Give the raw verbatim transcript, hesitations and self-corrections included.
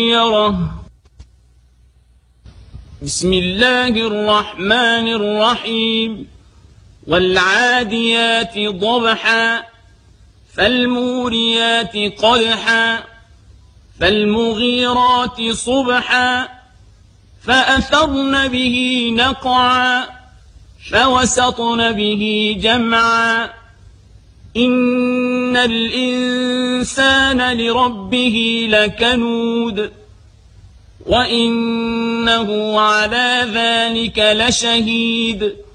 يره. بسم الله الرحمن الرحيم. والعاديات ضبحا فالموريات قدحا فالمغيرات صبحا فأثرن به نقعا فوسطن به جمعا إن الإنسان لربه لكنود وإنه على ذلك لشهيد.